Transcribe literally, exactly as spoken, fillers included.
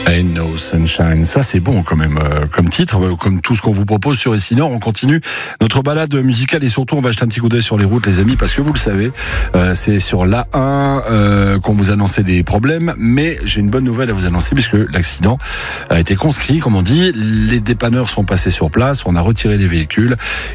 Ain't No Sunshine, ça c'est bon quand même euh, comme titre, euh, comme tout ce qu'on vous propose sur Ici Nord. On continue notre balade musicale et surtout on va jeter un petit coup d'œil sur les routes, les amis, parce que vous le savez, euh, c'est sur l'A un euh, qu'on vous annonçait des problèmes, mais j'ai une bonne nouvelle à vous annoncer puisque l'accident a été conscrit, comme on dit. Les dépanneurs sont passés sur place, on a retiré les véhicules